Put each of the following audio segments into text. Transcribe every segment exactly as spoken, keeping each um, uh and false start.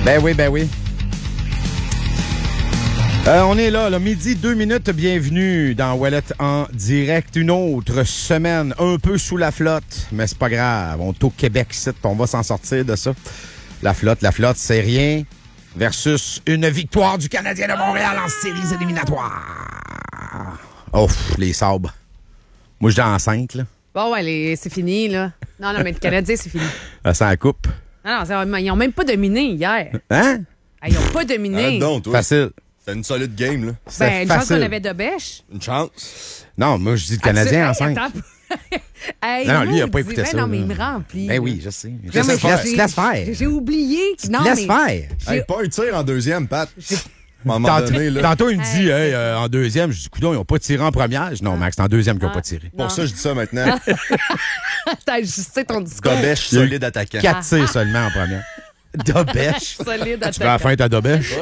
Ben oui, ben oui. Euh, on est là, là, midi, deux minutes. Bienvenue dans Wallet en direct. Une autre semaine un peu sous la flotte, mais c'est pas grave. On est au Québec ici, on va s'en sortir de ça. La flotte, la flotte, c'est rien versus une victoire du Canadien de Montréal en séries éliminatoires. Oh, les sabres. Moi, je dis en cinq, là. Bon, ouais, les... c'est fini, là. Non, non, mais le Canadien, c'est fini. Ça la coupe. Non, non, ils n'ont même pas dominé hier. Hein? Ah, ils n'ont pas dominé. Arrête donc, toi. Facile. C'est une solide game, là. C'est Ben, une facile. chance qu'on avait de bêche. Une chance. Non, moi, je dis le Canadien Ah, en tu- cinq. hey, attends. Hey, Non, lui, il a pas maudit. écouté Ben ça, Non, mais là. il me remplit. Ben oui, je sais. Je Non, mais sais, tu laisses- j'ai- tu laisses faire. J'ai, j'ai oublié. Tu non, te laisses mais faire. j'ai- Hey, pas un tir en deuxième, Pat. À un moment Tantôt, donné, là. tantôt, il me dit, Hey, hey, c'est euh, en deuxième, je dis, coudonc, ils n'ont pas tiré en première. Je dis, non, Max, c'est en deuxième qu'ils n'ont Ah. pas tiré. Pour Non. ça, je dis ça maintenant. T'as ajusté ton discours. Gobèche, Il y a eu solide attaquant. Quatre tirs seulement en première. Dobèche. Solide Tu vas à la fin ta Dobèche?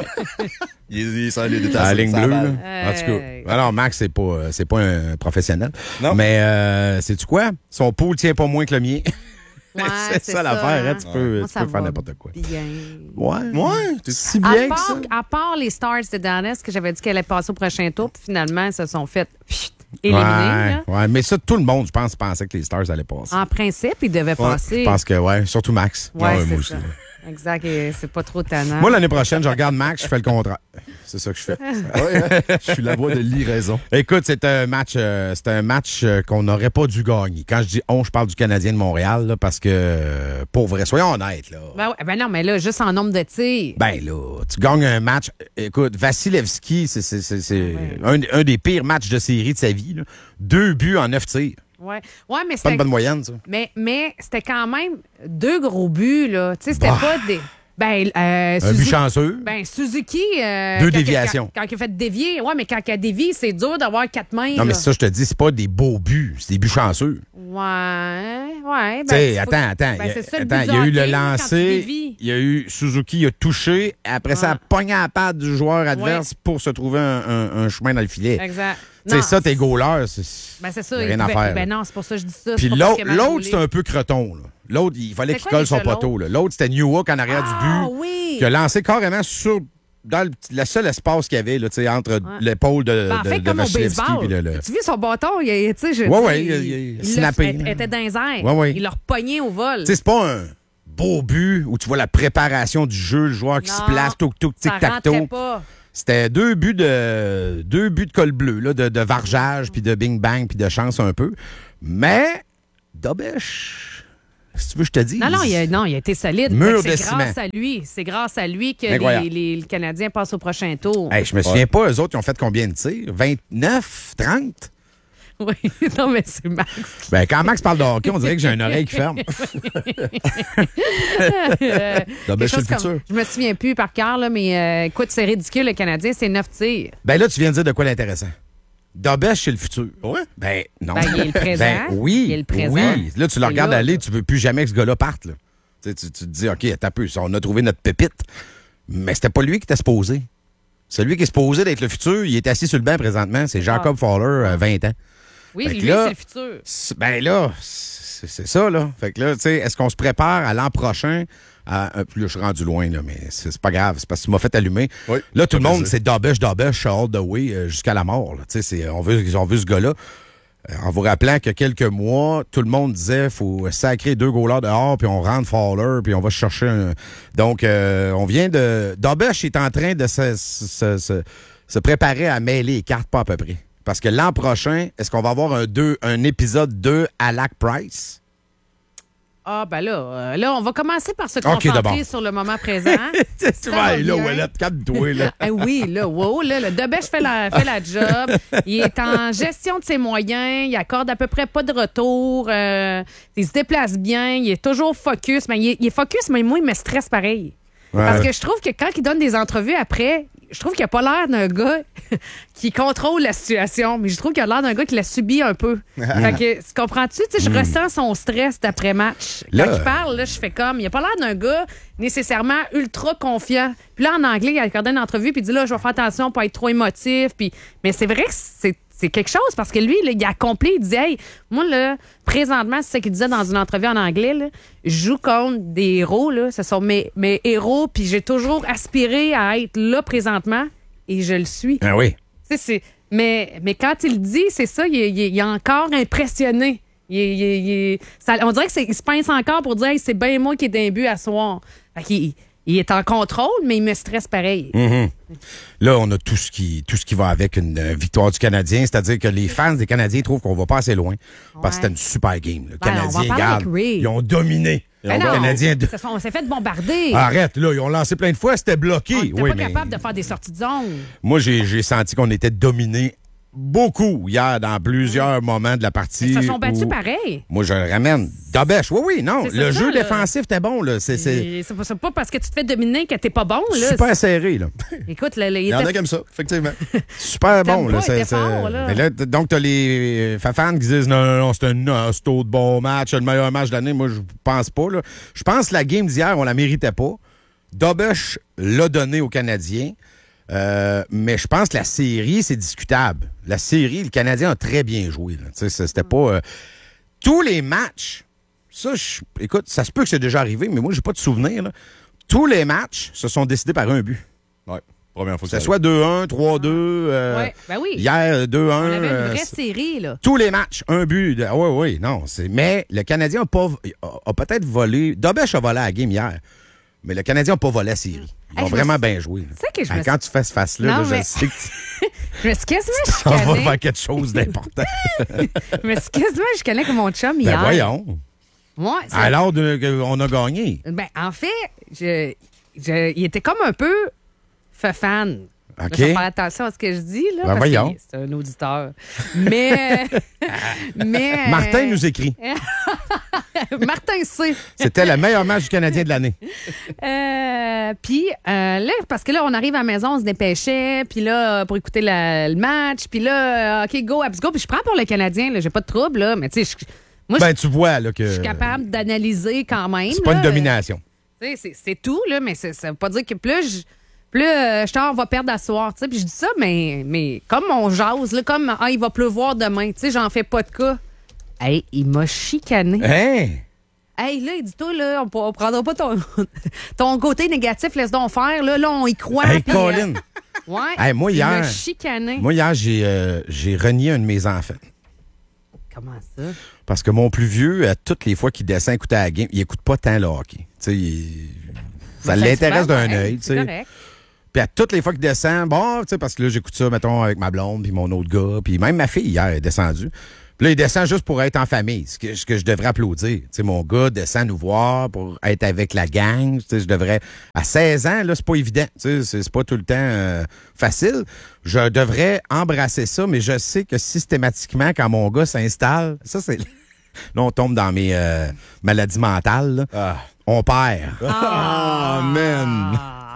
Il est, il est solide. À la ligne bleue, là. En tout Hey. cas. Alors, Max, c'est pas, euh, c'est pas un professionnel. Non. Mais, euh, sais-tu quoi? Son pot tient pas moins que le mien. Ouais, c'est ça l'affaire, hein? Tu peux, Moi, tu ça peux faire va n'importe quoi. Bien. Ouais. Ouais. t'es- Si À bien que part, ça. à part les Stars de Dallas, que j'avais dit qu'elle allait passer au prochain tour, puis finalement, elles se sont fait pfft, éliminer. Ouais, là. ouais, mais ça, tout le monde, je pense, pensait que les Stars allaient passer. En principe, ils devaient passer. Je pense que, ouais, surtout Max. Ouais, Ouais, c'est moi aussi. ça. Exact, et c'est pas trop tannant. Moi, l'année prochaine, je regarde Max, je fais le contraire. C'est ça que je fais. Ouais, hein? Je suis la voix de l'iraison. Écoute, c'est un match, euh, c'est un match euh, qu'on n'aurait pas dû gagner. Quand je dis on, je parle du Canadien de Montréal, là, parce que, euh, pour vrai, soyons honnêtes, là. Ben, ouais, ben non, mais là, juste en nombre de tirs. Ben là, tu gagnes un match. Écoute, Vasilevski, c'est, c'est, c'est, c'est Ouais. un, un des pires matchs de série de sa vie. Là. Deux buts en neuf tirs. Ouais, ouais mais C'est pas une c'était. bonne moyenne, ça. Mais, mais c'était quand même deux gros buts, là. Tu sais, c'était Bah. pas des. Ben, euh, Un Suzuki- but chanceux. Ben, Suzuki. euh, Deux quand- déviations. Quand, quand il a fait dévier. Ouais, mais quand il a dévié, c'est dur d'avoir quatre mains. Non, mais là. ça, je te dis, c'est pas des beaux buts, c'est des buts chanceux. Ouais, ouais. Ben, Tu sais, faut- attends, attends. ben, il y a, c'est ça, le attends, but il y a du eu le hockey, là, quand tu lancer, dévies. il y a eu Suzuki, il a touché, après ça, Ouais. a pogné à la patte du joueur adverse pour se trouver un, un- un chemin dans le filet. Exact. Tu sais, Non, ça, tes goalers, c'est Ben, c'est ça. rien il à pouvait- faire. Ben là. non, c'est pour ça que je dis ça. Puis c'est pas parce l'autre, qu'il a mal l'autre roulé. c'était un peu croton. Là. L'autre, il fallait C'est qu'il quoi colle son déjà poteau. là. L'autre, c'était Newhook en arrière Ah, du but. oui. Qui a lancé carrément sur dans le, le seul espace qu'il y avait là, tu sais, entre l'épaule de, Ben, en de, fait, de comme au Vasilevski baseball. puis le, le- Tu vois son bâton, il, il- tu sais, je Ouais, dis, ouais, il, il- il- il snappé. l'a- était dans les airs. Ouais, ouais. Il l'a repogné au vol. Tu sais, c'est pas un beau but où tu vois la préparation du jeu, le joueur qui Non, se place, toc toc tic ça tac rentrait toe. pas. C'était deux buts de deux buts de col bleu là, de, de vargeage puis de bing bang puis de chance un peu. Mais Dobèche, si tu veux je te dis. Non, non, il a, non, il a été solide. Mur Fait que de c'est ciment. grâce à lui. C'est grâce à lui que Incroyable. les, les, le Canadien passe au prochain tour. Hey, je me souviens pas, eux autres, ils ont fait combien de tirs? vingt-neuf, trente? Oui, non, mais c'est Max. Ben, quand Max parle de hockey, on dirait que j'ai une oreille qui ferme. Euh, Dobèche, quelque c'est le chose comme- futur. Je me souviens plus par cœur, là, mais euh, écoute, c'est ridicule, le Canadien, c'est neuf tirs. Ben là, tu viens de dire de quoi l'intéressant. Dobèche, c'est le futur. Ouais. Ben, non. Ben, il est le présent. Ben, oui. Il est le présent. Oui. Là, tu le Il est regardes là. aller, tu veux plus jamais que ce gars-là parte, là. Tu, sais, tu, tu te dis, OK, attends un peu, on a trouvé notre pépite. Mais c'était pas lui qui était supposé. Celui qui est supposé d'être le futur, il est assis sur le banc présentement. C'est Jacob Fowler, euh, vingt ans. Oui, Fait que lui, là, c'est le futur. C'est- Ben là, c'est c'est ça, là. Fait que là, tu sais, est-ce qu'on se prépare à l'an prochain? À, euh, puis là, je suis rendu loin, là, mais c'est c'est pas grave. C'est parce que tu m'as fait allumer. Oui, là, tout le ça fait monde, plaisir. c'est Dobèche, Dobèche, all the way, euh, jusqu'à la mort. Là. Tu sais, c'est- on veut, ils ont vu ce gars-là. Euh, en vous rappelant que quelques mois, tout le monde disait faut sacrer deux goalers dehors, puis on rentre Fowler, puis on va chercher un. Donc, euh, on vient de. Dobèche est en train de se, se, se, se préparer à mêler les cartes, pas à peu près. Parce que l'an prochain, est-ce qu'on va avoir un, deux, un épisode deux à Lac Price? Ah, ben là, euh, là, on va commencer par se OK, concentrer d'abord. sur le moment présent. tu Ça vas va aller là, bien. Ouellet, calme-toi, là. Ah oui, là, wow, là, le Dobèche fait la, fait la job. Il est en gestion de ses moyens. Il accorde à peu près pas de retour. euh, il se déplace bien. Il est toujours focus. Mais il est, il est focus, mais moi, il me stresse pareil. Ouais. Parce que je trouve que quand il donne des entrevues après, je trouve qu'il a pas l'air d'un gars qui contrôle la situation, mais je trouve qu'il a l'air d'un gars qui l'a subi un peu. Fait que, tu comprends-tu? Tu sais, je ressens son stress d'après-match. Quand Là, il parle, là, je fais comme, il a pas l'air d'un gars nécessairement ultra confiant. Puis là, en anglais, il a accordé une entrevue, puis il dit, là, je vais faire attention pour être trop émotif. Puis, mais c'est vrai que c'est c'est quelque chose parce que lui, là, il a accompli, il dit, hey, moi, là, présentement, c'est ce qu'il disait dans une entrevue en anglais, là, je joue contre des héros, là, ce sont mes, mes héros, puis j'ai toujours aspiré à être là présentement et je le suis. Ah oui. Tu sais, c'est, mais, mais quand il le dit, c'est ça, il, il, il est encore impressionné. Il, il, il, ça, on dirait qu'il se pince encore pour dire, hey, c'est bien moi qui ai d'un but à soir. Fait qu'il il est en contrôle, mais il me stresse pareil. Mm-hmm. Là, on a tout ce qui tout ce qui va avec une euh, victoire du Canadien, c'est-à-dire que les fans des Canadiens trouvent qu'on va pas assez loin parce que c'était une super game. Le Ben, on va Canadien, parler regarde, avec Ray. ils ont dominé. Ben Le non, Canadien de- ça, on s'est fait bombarder. Arrête, là, ils ont lancé plein de fois, c'était bloqué. On n'était Oui, pas mais capable de faire des sorties de zone. moi, j'ai j'ai senti qu'on était dominé beaucoup hier dans plusieurs moments de la partie. Ils se sont battus où- pareil. Moi, je le ramène. Dabèche, oui, oui, non. C'est Le ça, jeu là. défensif était bon, là. C'est c'est Et C'est pas, c'est pas parce que tu te fais dominer que t'es pas bon. Là. super serré, là. Écoute, là, là, il Il y en était- a comme ça, effectivement. Super bon, T'aimes là. pas, C'est- était c'est- fort, là. Mais là, t- donc, t'as les fans qui disent non, non, non, c'est un hosto de bon match, le meilleur match de l'année. Moi, je pense pas, là. Je pense que la game d'hier, on la méritait pas. Dobush l'a donné aux Canadiens. Euh, mais je pense que la série, c'est discutable. La série, le Canadien a très bien joué. là. Tu sais, C'était pas... euh, tous les matchs, ça, je- écoute, ça se peut que c'est déjà arrivé, mais moi, j'ai pas de souvenir. là. Tous les matchs se sont décidés par un but. Ouais, première fois Que ce ça soit deux un, trois deux. euh, Ouais, ben oui. Hier, deux un. On avait une euh, vraie c'est- série, là. tous les matchs, un but. Oui, oui, ouais, non. c'est- Mais le Canadien a, pas, a, a peut-être volé. Dobesh a volé à la game hier. Mais le Canadien n'a pas volé la série. Ils Hey, ont je me vraiment suis- bien joué. là. Tu sais que je Hey, me quand tu fais ce face-là, Non, là, mais- je sais que tu Je me suis quasiment t'en vas chicanée. faire quelque chose d'important. Je me suis quasiment chicanée avec mon chum hier. Ben voyons. Ouais, c'est- Alors de- que on a gagné. Ben, en fait, je, je- il était comme un peu fan. OK. Je vais faire attention à ce que je dis, là. Ben, parce voyons. que c'est un auditeur. Mais. mais Martin nous écrit. Martin C. C'était le meilleur match du Canadien de l'année. Euh, puis euh, là, parce que là, on arrive à la maison, on se dépêchait, puis là, pour écouter la- le match, puis là, euh, OK, go, abs go. Puis je prends pour le Canadien, là, j'ai pas de trouble, là, mais tu sais, je- moi, je Ben, tu vois là que je suis capable d'analyser quand même. c'est pas là. une domination. Tu sais, c'est- c'est tout, là, mais c'est- ça veut pas dire que plus je. Plus euh, je t'en, on va perdre à soir, tu sais. Puis je dis ça, mais, mais comme on jase, là, comme ah, il va pleuvoir demain, tu sais, j'en fais pas de cas. Hey, il m'a chicané. Hein? Hey, là, il dit toi, là, on, on prendra pas ton, ton côté négatif, laisse donc faire. Là, là on y croit. Hey, puis, Colin. euh, ouais. Hey, moi, il hier- m'a chicané. Moi, hier, j'ai euh, j'ai renié un de mes enfants. Comment ça? Parce que mon plus vieux, à toutes les fois qu'il descend écouter la game, il écoute pas tant le hockey. Tu sais, il- ça Ben, l'intéresse souvent, d'un ouais, œil. tu c'est sais. correct. Puis à toutes les fois qu'il descend, bon, tu sais, parce que là, j'écoute ça, mettons, avec ma blonde, puis mon autre gars, puis même ma fille, hier, est descendue. Puis là, il descend juste pour être en famille, ce que, ce que je devrais applaudir. Tu sais, mon gars descend nous voir pour être avec la gang. Tu sais, je devrais... À seize ans, là, c'est pas évident. Tu sais, c'est c'est pas tout le temps euh, facile. Je devrais embrasser ça, mais je sais que systématiquement, quand mon gars s'installe, ça, c'est... Là, on tombe dans mes euh, maladies mentales, là. Ah. On perd. Ah, man!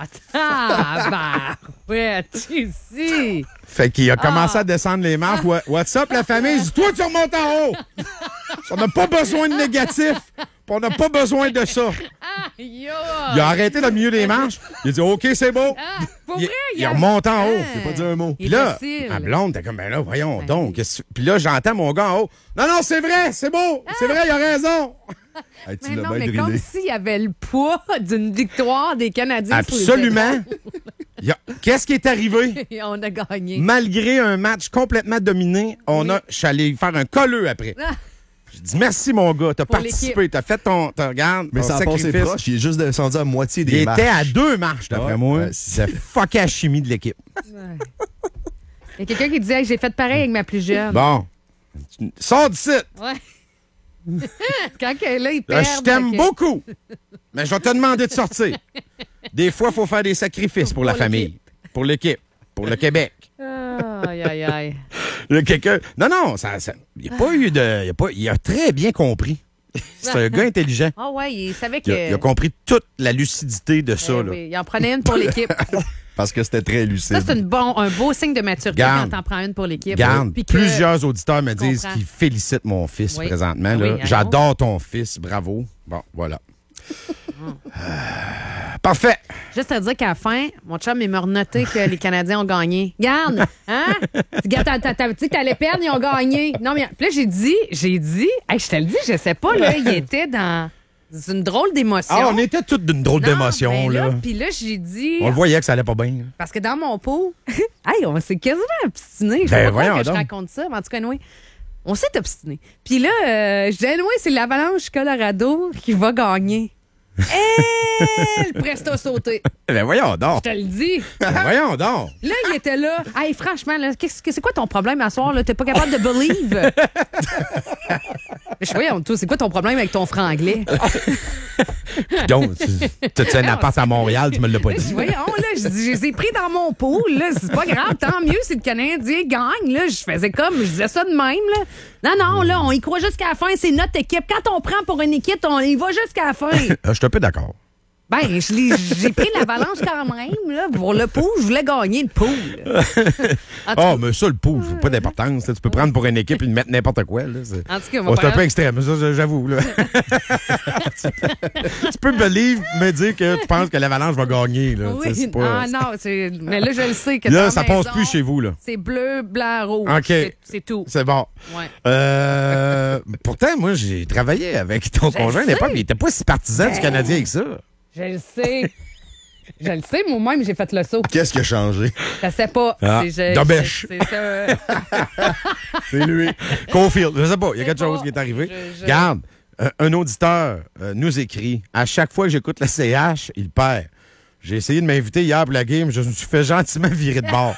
Ah, bah, ouais, tu sais. Fait qu'il a Ah. commencé à descendre les marches. What- What's up, la famille? Je dis, toi, tu remontes en haut. On n'a pas besoin de négatif. Puis on n'a pas besoin de ça. Yo! Il a arrêté dans le milieu des marches. Il a dit, OK, c'est beau. Ah, pour Il, vrai, il a- remonte en haut. Ah. Pas dire un mot. Il Puis est là, facile. ma blonde, t'es comme, ben là, voyons Ben donc. qu'est-ce que- Puis là, j'entends mon gars en haut. Non, non, c'est vrai, c'est beau. C'est vrai, il a raison. Hey, tu Mais l'as non, bien mais drillé. comme s'il y avait le poids d'une victoire des Canadiens. sur les Absolument. Il y a- Qu'est-ce qui est arrivé? épaules. On a gagné. Malgré un match complètement dominé, on a, je suis allé faire un colleux après. Ah, Je dis merci, mon gars. T'as Pour participé. T'as fait ton. T'as, regarde, Mais ton ça a passé sacrifice. proche. Il est juste descendu à moitié Il des était marches. à deux marches, d'après Ouais, moi. ouais, C'est fuck à la chimie de l'équipe. il y a quelqu'un qui disait que j'ai fait pareil avec ma plus jeune. Bon. Sors d'ici. Ouais. Quand que, là, il Euh, perd. Je t'aime beaucoup. Mais je vais te demander de sortir. Des fois, il faut faire des sacrifices pour, la Pour famille, pour l'équipe, pour le Québec. Aïe, aïe, aïe. Là, quelqu'un. Non, non, ça, ça- il n'a pas eu de. Il a, pas, il a très bien compris. C'est un gars intelligent. Ah ouais, il savait que. Il a, il a compris toute la lucidité de ça. Eh là. oui, il en prenait une pour l'équipe. Parce que c'était très lucide. Ça, c'est une bon, un beau signe de maturité Garde. quand t'en prends une pour l'équipe. Garde, Puis que- plusieurs auditeurs me disent comprends. qu'ils félicitent mon fils Oui. présentement. Oui, là. alors? J'adore ton fils, bravo. Bon, voilà. Euh, parfait. Juste à dire qu'à la fin, mon chum, il m'a renoté que les Canadiens ont gagné. Garde, hein? Regarde, t'as, t'as, t'as dit que t'allais perdre, ils ont gagné. Non, mais puis là, j'ai dit, j'ai dit, hey, je te le dis, je sais pas, là, il était dans une drôle d'émotion. Ah, on était toutes d'une drôle Non, d'émotion, ben là. Puis là, j'ai dit. On le voyait que ça allait pas bien. là. Parce que dans mon pot, hey, on s'est quasiment obstiné. Je Ben, sais pas voyons que je donc. raconte ça, mais en tout cas, anyway, on s'est obstiné. Puis là, euh, je dis, anyway, c'est l'Avalanche Colorado qui va gagner. Et le presto sauté. Ben voyons donc. Je te le dis. Ben voyons donc. Là, il était là. Hey, franchement, là, qu'est-ce que c'est quoi ton problème à soir? Là? T'es pas capable de believe? Je voyons, toi, c'est quoi ton problème avec ton franglais? Donc, tu t'as un appart à Montréal, tu me l'as pas Là, je dit. voyons, là, je, je les ai pris dans mon pot, là, c'est pas grave, tant mieux si le Canadien gagne, là, je faisais comme, je disais ça de même, là. Non, non, là, on y croit jusqu'à la fin, c'est notre équipe. Quand on prend pour une équipe, on y va jusqu'à la fin. Ah, je suis un peu d'accord. Ben, je l'ai- j'ai pris l'Avalanche quand même, là, pour le pot, je voulais gagner le pot, là. En tout Oh, cas, mais ça, le pouls, pas d'importance. là. Tu peux prendre pour une équipe et mettre n'importe quoi. Là. C'est en tout cas, Oh, mon c'est un peu père- extrême, ça, j'avoue. Là. tu peux believe, me dire que tu penses que l'Avalanche va gagner. Là. Tu sais, Oui, c'est pas- ah non, c'est... mais là, je le sais que Là, dans ça la passe maison, plus chez vous. Là. C'est bleu, blanc, rouge. OK. C'est, c'est tout. C'est bon. Ouais. Euh, pourtant, moi, j'ai travaillé avec ton Je conjoint à sais. l'époque, mais il était pas si partisan du Ben. Canadien que ça. Je le sais. Je le sais, moi-même, j'ai fait le saut. Qu'est-ce qui a changé? Je sais pas. Ah, C'est, je- Dobèche. je- c'est ça. C'est lui. Caulfield. Je sais pas, il y a Je quelque sais chose pas. qui est arrivé. Je- je- Regarde, euh, un auditeur euh, nous écrit. À chaque fois que j'écoute la C H, il perd. J'ai essayé de m'inviter hier pour la game, je me suis fait gentiment virer de bord.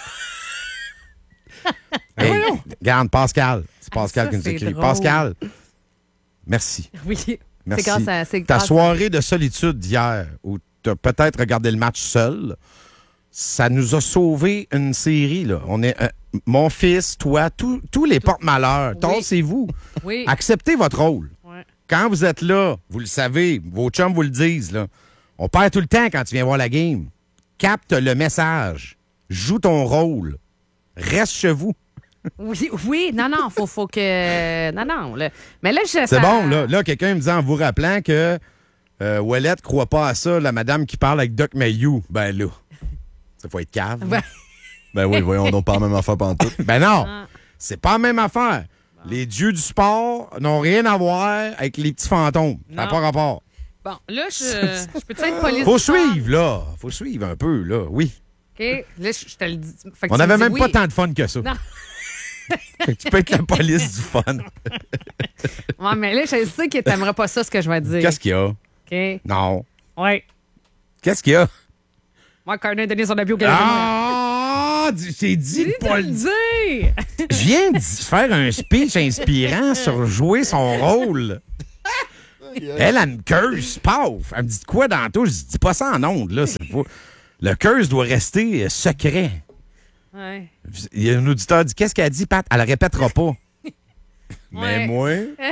Hey, regarde, Pascal. C'est Pascal ça, qui nous c'est écrit. drôle. Pascal, merci. Oui. Merci. C'est grâce à. C'est Ta grâce soirée de solitude d'hier, où tu as peut-être regardé le match seul, ça nous a sauvé une série. Là. On est, euh, mon fils, toi, tous tous les porte-malheurs, Oui. tassez-vous. Oui. Acceptez votre rôle. Ouais. Quand vous êtes là, vous le savez, vos chums vous le disent, là, on perd tout le temps quand tu viens voir la game. Capte le message. Joue ton rôle. Reste chez vous. Oui, oui, non, non, faut, faut que. Non, non. Là. Mais là, je. C'est ça- bon, là. Là, quelqu'un me disait en vous rappelant que euh, Ouellette croit pas à ça, la madame qui parle avec Doc Mayou. Ben là, ça faut être cave. Ouais. Ben oui, voyons donc pas la même affaire pantoute. Ben non, Ah. c'est pas la même affaire. Les dieux du sport n'ont rien à voir avec les petits fantômes. Ça n'a Non. pas rapport. Bon, là, je, je peux être police. Faut du sport? suivre, là. Faut suivre un peu, là. Oui. OK. Là, je, je te le dis. Fait que On tu me n'avait dis même oui. pas tant de fun que ça. Non. Fait que tu peux être la police du fun. Ouais, mais là, je sais que t'aimerais pas ça, ce que je vais te dire. Qu'est-ce qu'il y a? OK. Non. Ouais. Qu'est-ce qu'il y a? Moi, Carter a donné son appui au Canadien. Ah! J'ai dit J'ai pas te le le dire. Je viens de faire un speech inspirant sur jouer son rôle. Elle, elle me curse, paf! Elle me dit de quoi dans tout? Je dis, dis pas ça en ondes, là. C'est pas... Le curse doit rester euh, secret. Ouais. Il y a un auditeur qui dit, qu'est-ce qu'elle dit, Pat? Elle le répétera pas. Mais Ouais. moi,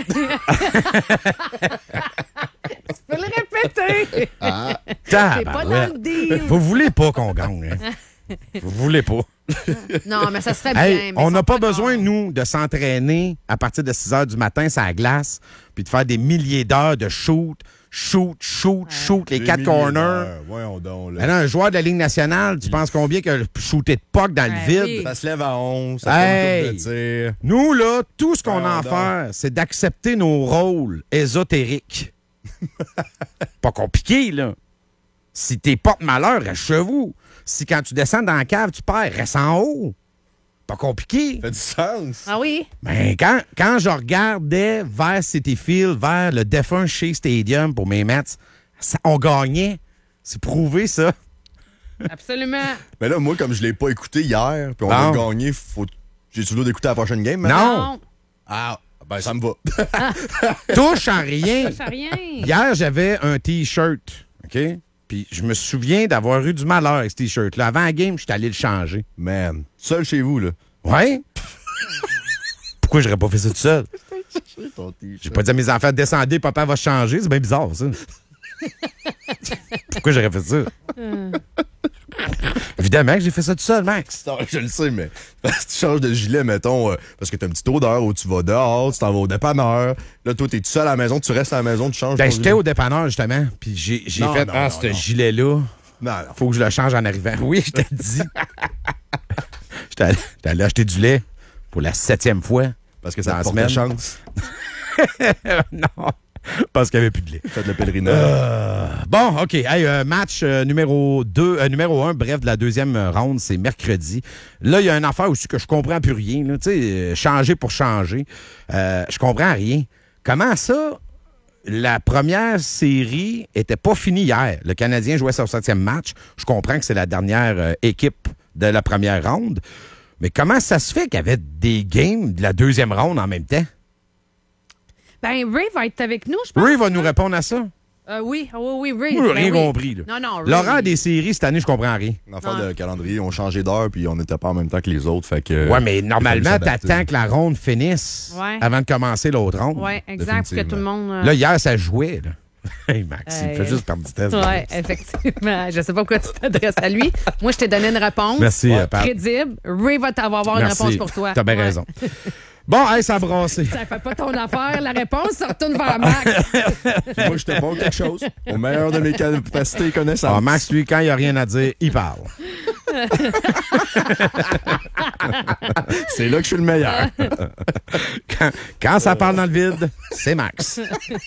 Tu peux le répéter. C'est C'est pas dans le deal. Vous voulez pas qu'on gagne, hein? Vous voulez pas. Non, mais ça serait bien. Hey, mais on ils n'a sont pas d'accord. besoin, nous, de s'entraîner à partir de six heures du matin sur la glace, puis de faire des milliers d'heures de shoot, shoot, shoot, shoot, les des quatre milliers corners. d'heures. Voyons donc, là. Ben non, un joueur de la Ligue nationale, tu penses combien que le shooter de puck dans Ben le vide? oui. Ça se lève à onze, ça Hey! fait une coupe de tir. Nous, là, tout ce qu'on a à Pardon. faire, c'est d'accepter nos rôles ésotériques. Pas compliqué, là. Si t'es porte-malheur, reste chez vous. Si quand tu descends dans la cave, tu perds, reste en haut. Pas compliqué. Ça fait du sens. Ah oui? Ben, quand, quand je regardais vers Citi Field, vers le défunt Shea Stadium pour mes Mets, ça- on gagnait. C'est prouvé, ça. Absolument. Mais là, moi, comme je l'ai pas écouté hier, puis on Bon. a gagné, faut... j'ai-tu le droit d'écouter la prochaine game? Non. maintenant? Ah, ben ça me va. Touche en rien. Ça fait rien. Hier, j'avais un T-shirt, OK? Puis je me souviens d'avoir eu du malheur avec ce T-shirt-là. Avant la game, j'étais allé le changer. Man, seul chez vous, là. Ouais? Pourquoi j'aurais pas fait ça tout seul? Ton t-shirt. J'ai pas dit à mes enfants, descendez, papa va changer. C'est bien bizarre, ça. Pourquoi j'aurais fait ça? Évidemment que j'ai fait ça tout seul, Max. Non, je le sais, mais si tu changes de gilet, mettons, euh, parce que t'as une petite odeur où tu vas dehors, tu t'en vas au dépanneur. Là, toi, t'es tout seul à la maison, tu restes à la maison, tu changes Ben, ton j'étais gilet. au dépanneur, justement. Puis j'ai j'ai Non, fait, non, ah, non, ce non. gilet-là, Non, non. Faut que je le change en arrivant. Oui, je t'ai dit. J'étais allé, j'étais allé acheter du lait pour la septième fois. Parce que ça Dans la te portait semaine. chance. Non, parce qu'il n'y avait plus de lait. Faites le pèlerinage. Euh, bon, OK. Hey, euh, match euh, numéro deux, euh, numéro un, bref, de la deuxième euh, ronde, c'est mercredi. Là, il y a une affaire aussi que je comprends plus rien. Tu sais, euh, changer pour changer. Euh, je comprends rien. Comment ça, la première série était pas finie hier? Le Canadien jouait son septième match. Je comprends que c'est la dernière euh, équipe de la première ronde. Mais comment ça se fait qu'il y avait des games de la deuxième ronde en même temps? Ben, Ray va être avec nous, je pense. Ray va nous répondre à ça. Euh, oui, oui, oui, Ray. Moi, j'ai Ben rien oui. compris. Là. Non, non, Ray. L'horaire des séries, cette année, je comprends rien. Une affaire Non. de calendrier, on changeait d'heure puis on n'était pas en même temps que les autres. Fait que, Ouais, mais normalement, il fallait t'attends que la ronde finisse Ouais. avant de commencer l'autre ronde. Oui, exact, pour que tout le monde. euh, Là, hier, ça jouait. Là. Hey, Max, il Euh, fait juste perdre du test. Oui, effectivement. Je sais pas pourquoi tu t'adresses à lui. Moi, je t'ai donné une réponse. Merci, euh, Pat. Crédible. Ray va t'avoir avoir une Merci. réponse pour toi. T'as bien Ouais. raison. Bon, hey, ça a brassé. Ça fait pas ton affaire. La réponse se retourne vers Max. Moi, je te montre quelque chose. Au meilleur de mes capacités et connaissances. Ah, Max, lui, quand il n'y a rien à dire, il parle. C'est là que je suis le meilleur. Quand, quand ça parle dans le vide, c'est Max.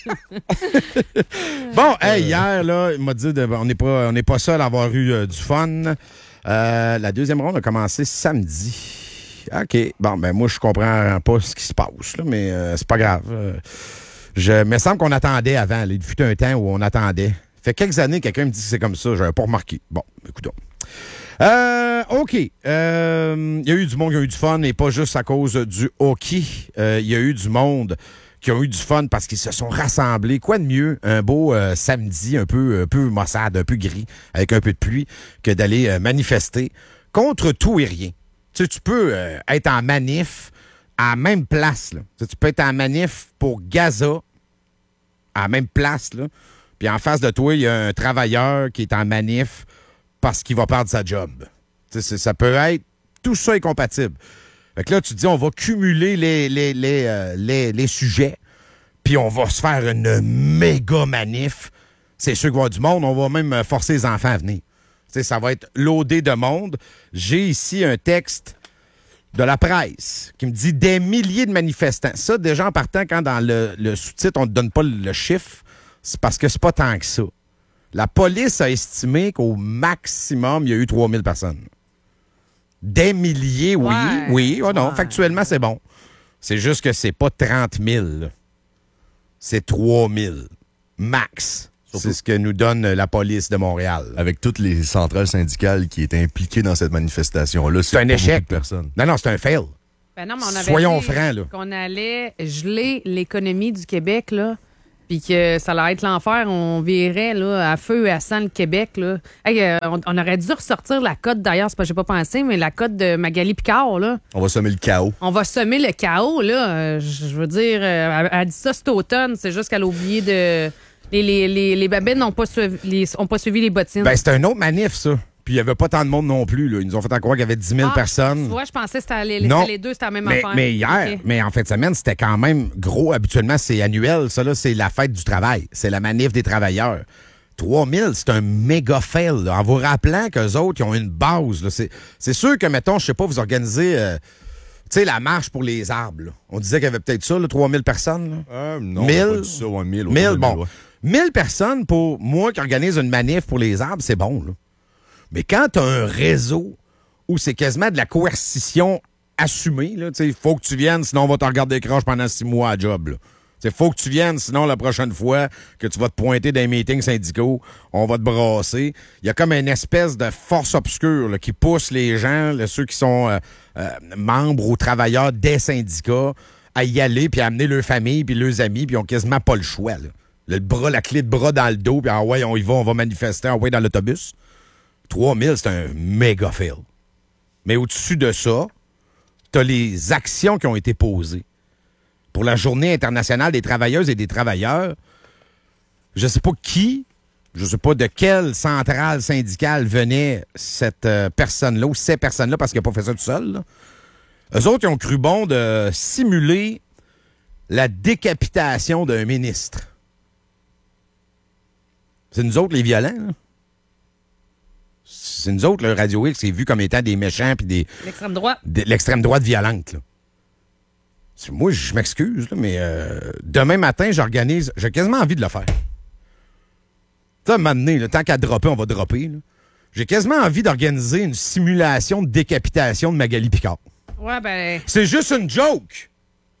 Bon, hey, hier, là, il m'a dit de, on n'est pas, on n'est pas seul à avoir eu euh, du fun. Euh, la deuxième ronde a commencé samedi. OK. Bon, ben moi, je comprends pas ce qui se passe, là, mais euh, c'est pas grave. Euh, je me semble qu'on attendait avant. Là. Il fut un temps où on attendait. Fait quelques années, quelqu'un me dit que c'est comme ça. J'avais pas remarqué. Bon, écoutons. Euh, OK. Euh, il y a eu du monde qui a eu du fun, et pas juste à cause du hockey. Euh, il y a eu du monde qui ont eu du fun parce qu'ils se sont rassemblés. Quoi de mieux, un beau euh, samedi un peu, un peu maussade, un peu gris, avec un peu de pluie, que d'aller euh, manifester contre tout et rien. Tu sais, tu peux euh, être en manif à la même place. Là. Tu sais, tu peux être en manif pour Gaza, à la même place, là. Puis en face de toi, il y a un travailleur qui est en manif parce qu'il va perdre sa job. Tu sais, ça peut être... Tout ça est compatible. Fait que là, tu te dis, on va cumuler les, les, les, euh, les, les sujets, puis on va se faire une méga manif. C'est sûr qu'il va y avoir du monde. On va même forcer les enfants à venir. Tu sais, ça va être loadé de monde. J'ai ici un texte de la presse qui me dit des milliers de manifestants. Ça, déjà en partant, quand dans le, le sous-titre, on ne te donne pas le, le chiffre, c'est parce que c'est pas tant que ça. La police a estimé qu'au maximum, il y a eu trois mille personnes. Des milliers, oui. Ouais. Oui, oh non, Ouais. factuellement, c'est bon. C'est juste que c'est pas trente mille. là. C'est trois mille. Max. Surtout- C'est ce que nous donne la police de Montréal. Avec toutes les centrales syndicales qui étaient impliquées dans cette manifestation-là, C'est un pas échec. beaucoup de personnes. Non, non, c'est un fail. Ben non, mais on avait Soyons dit francs, là. qu'on allait geler l'économie du Québec, là, puis que ça allait être l'enfer. On virait là, à feu et à sang le Québec. Là. Hey, euh, on, on aurait dû ressortir la cote, d'ailleurs, c'est pas que j'ai pas pensé, mais la cote de Magali Picard, là. On va semer le chaos. On va semer le chaos, là. Euh, Je veux dire, euh, elle, elle dit ça cet automne, c'est juste qu'elle a oublié de... Les, les, les, les babines n'ont pas, suivi, les, ont pas suivi les bottines. Ben, c'était un autre manif, ça. Puis il n'y avait pas tant de monde non plus. Là. Ils nous ont fait croire qu'il y avait dix mille Ah, personnes. Tu vois, je pensais que c'était les, Non. c'était les deux, c'était la même Mais, affaire. mais hier, Ok. mais en fin de semaine, c'était quand même gros. Habituellement, c'est annuel. Ça, là, c'est la fête du travail. C'est la manif des travailleurs. trois mille, c'est un méga fail. Là. En vous rappelant qu'eux autres, ils ont une base. Là. C'est, c'est sûr que, mettons, je sais pas, vous organisez... euh, tu sais, la marche pour les arbres. Là. On disait qu'il y avait peut-être ça, là, trois mille personnes. Là. Euh, non, Mille? on a pas dit ça, ouais, mille. autour mille, de bon. mille, ouais. mille personnes pour moi qui organise une manif pour les arbres, c'est bon, là. Mais quand tu as un réseau où c'est quasiment de la coercition assumée, il faut que tu viennes, sinon on va te regarder croche pendant six mois à job. Il faut que tu viennes, sinon la prochaine fois que tu vas te pointer dans les meetings syndicaux, on va te brasser. Il y a comme une espèce de force obscure là, qui pousse les gens, là, ceux qui sont euh, euh, membres ou travailleurs des syndicats, à y aller, puis à amener leur famille, puis leurs amis, puis ils ont quasiment pas le choix. Là. Le bras, la clé de bras dans le dos, puis ah ouais, on y va, on va manifester, ah ouais, dans l'autobus. trois mille, c'est un méga fail. Mais au-dessus de ça, tu as les actions qui ont été posées. Pour la Journée internationale des travailleuses et des travailleurs, je sais pas qui, je sais pas de quelle centrale syndicale venait cette euh, personne-là ou ces personnes-là, parce qu'il n'a pas fait ça tout seul. Là. Eux autres, ils ont cru bon de simuler la décapitation d'un ministre. C'est nous autres, les violents. Là. c'est nous autres, le Radio X, c'est vu comme étant des méchants puis des... L'extrême droite. de l'extrême droite violente, là. Moi, je m'excuse, là, mais euh, demain matin, j'organise... J'ai quasiment envie de le faire. Tu sais, à un moment donné, là, tant qu'à dropper, on va dropper. Là. J'ai quasiment envie d'organiser une simulation de décapitation de Magali Picard. Ouais, ben... C'est juste une joke!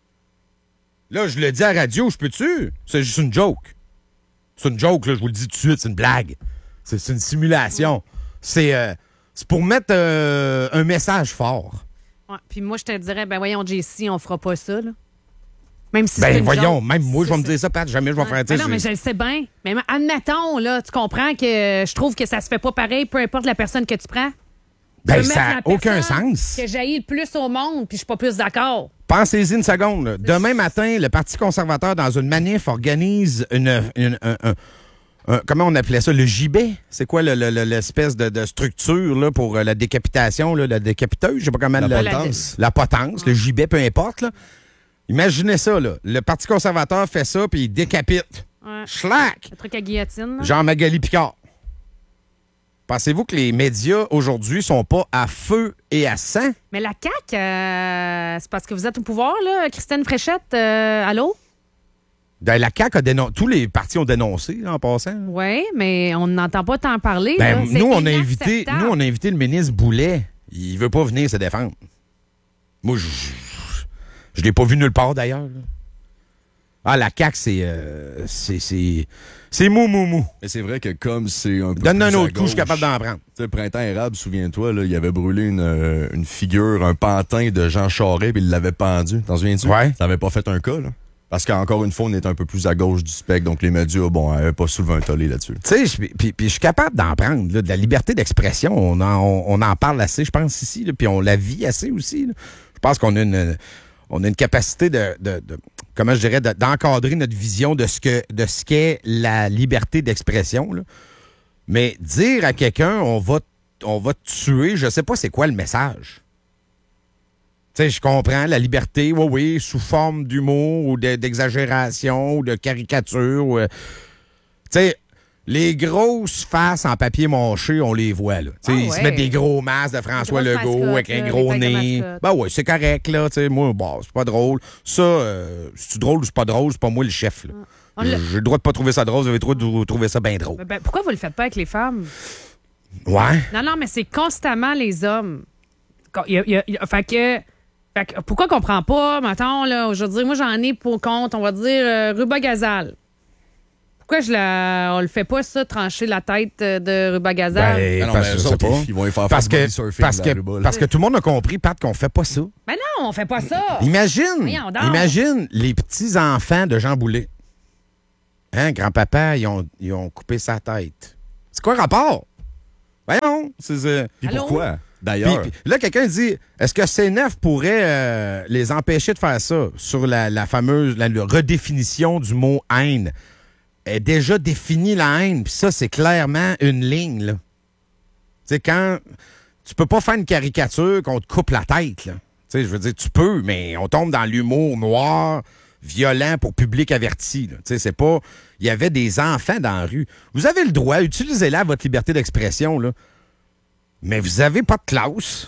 Là, je le dis à la radio, je peux-tu? C'est juste une joke. C'est une joke, là, je vous le dis tout de suite, c'est une blague. C'est, c'est une simulation. C'est, euh, c'est pour mettre euh, un message fort. Ouais, puis moi, je te dirais, ben voyons, J C, on fera pas ça, là. Même si Ben c'est une voyons, joke. même moi, je vais C'est me dire ça, Pat, jamais je vais Ouais. faire Ben ça. non, mais je le sais bien. Mais admettons, là, tu comprends que je trouve que ça se fait pas pareil, peu importe la personne que tu prends. Ben, Tu peux ça mettre n'a la aucun personne sens. Que j'haïs le plus au monde, puis je suis pas plus d'accord. Pensez-y une seconde. Là. Demain matin, le Parti conservateur, dans une manif, organise une, une- un, un- un- comment on appelait ça? Le gibet? C'est quoi le- le- le- l'espèce de, de structure là, pour euh, la décapitation, là, la décapiteuse? Je sais pas comment... La le- potence. La potence, le gibet, peu importe. Là. Imaginez ça. Là. Le Parti conservateur fait ça, puis il décapite. Ouais. Schlack! Le truc à guillotine. là. Jean Magali Picard. Pensez-vous que les médias aujourd'hui sont pas à feu et à sang? Mais la C A Q, euh, c'est parce que vous êtes au pouvoir, là. Christine Fréchette, euh, allô? Ben, la C A Q a dénoncé. Tous les partis ont dénoncé, là, en passant. Oui, mais on n'entend pas tant parler. Ben, là. C'est nous, on a invité, inacceptable. nous, on a invité le ministre Boulet. Il veut pas venir se défendre. Moi, je je l'ai pas vu nulle part, d'ailleurs. là. Ah, la C A Q, c'est... euh, c'est... c'est... C'est mou, mou, mou. Mais c'est vrai que comme c'est un peu Donne plus un à autre coup, je suis gauche, capable d'en prendre. tu sais, le printemps érable, souviens-toi, là, il avait brûlé une, euh, une figure, un pantin de Jean Charest, puis il l'avait pendu. T'en souviens-tu? Ouais. Ça avait pas fait un cas, là. Parce qu'encore une fois, on est un peu plus à gauche du spectre, donc les médias, bon, n'avaient pas soulevé un tollé là-dessus. Tu sais, je- puis puis je suis capable d'en prendre, là, de la liberté d'expression. On en, on, on en parle assez, je pense, ici, là, puis on la vit assez aussi. là. Je pense qu'on a une, on a une capacité de, de, de- comment je dirais, de- d'encadrer notre vision de ce que de ce qu'est la liberté d'expression. là. Mais dire à quelqu'un, on va, on va te tuer, je sais pas c'est quoi le message. Tu sais, je comprends la liberté, oui, oui, sous forme d'humour ou de- d'exagération ou de caricature. ou, euh, Tu sais, les grosses faces en papier mâché, on les voit, là. Tu sais, Ah ils se ouais. mettent des gros masques de François Des grosses Legault mascottes, avec un là, gros des têtes de nez. mascotte. Ben oui, c'est correct, là. Tu sais, moi, bon, c'est pas drôle. Ça, euh, c'est drôle ou c'est pas drôle, c'est pas moi le chef, là. On l'a- J'ai le droit de pas trouver ça drôle, vous avez le droit de trouver ça bien drôle. Ben, ben, pourquoi vous le faites pas avec les femmes? Ouais. Non, non, mais c'est constamment les hommes. Il y a- il y a- il y a- fait que, fait que pourquoi qu'on prend pas, mettons, là, aujourd'hui, moi j'en ai pour compte, on va dire, euh, Ruba Gazal. Pourquoi je la, on le fait pas, ça, trancher la tête euh, de Ruba Gazal? Ben, Ah non, parce mais que eux je sais autres, pas. ils vont y faire Parce faire du que, body surfing, parce, là, que, là-bas, là. parce que tout le monde a compris, Pat, qu'on fait pas ça. Ben non, on fait pas ça. Imagine, Voyons donc. imagine les petits-enfants de Jean Boulet. Hein, grand-papa, ils ont, ils ont coupé sa tête. C'est quoi le rapport? Voyons. C'est, c'est- Puis Allô? pourquoi? Puis- D'ailleurs, puis là, quelqu'un dit, est-ce que C neuf pourrait euh, les empêcher de faire ça sur la, la fameuse la, la redéfinition du mot haine? Est déjà définie la haine, puis ça, c'est clairement une ligne, là. Tu sais, quand tu peux pas faire une caricature qu'on te coupe la tête, là. Tu sais, je veux dire, tu peux, mais on tombe dans l'humour noir, violent pour public averti, là. Tu sais, c'est pas... Il y avait des enfants dans la rue. Vous avez le droit, utilisez-la, votre liberté d'expression, là. Mais vous avez pas de classe.